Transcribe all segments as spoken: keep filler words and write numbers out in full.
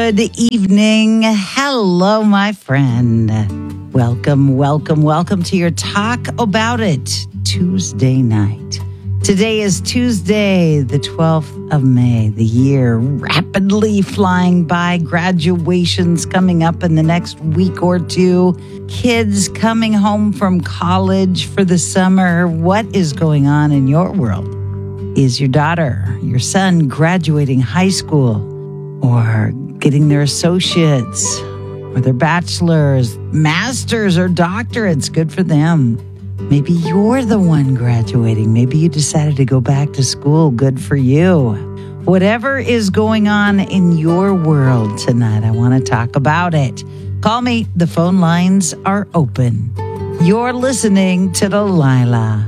Good evening. Hello, my friend. Welcome, welcome, welcome to your Talk About It Tuesday night. Today is Tuesday, the twelfth of May, the year rapidly flying by. Graduations coming up in the next week or two. Kids coming home from college for the summer. What is going on in your world? Is your daughter, your son graduating high school or getting their associates or their bachelor's, master's, or doctorates? Good for them. Maybe you're the one graduating. Maybe you decided to go back to school. Good for you. Whatever is going on in your world tonight, I want to talk about it. Call me. The phone lines are open. You're listening to Delilah.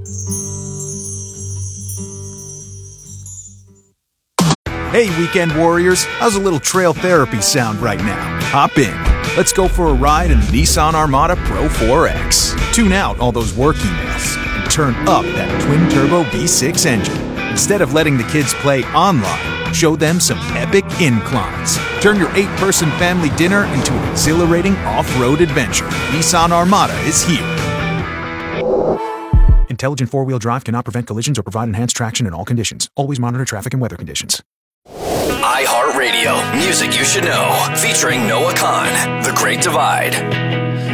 Hey, weekend warriors. How's a little trail therapy sound right now? Hop in. Let's go for a ride in the Nissan Armada Pro four X. Tune out all those work emails and turn up that twin-turbo V six engine. Instead of letting the kids play online, show them some epic inclines. Turn your eight-person family dinner into an exhilarating off-road adventure. Nissan Armada is here. Intelligent four-wheel drive cannot prevent collisions or provide enhanced traction in all conditions. Always monitor traffic and weather conditions. iHeartRadio, music you should know, featuring Noah Khan, The Great Divide.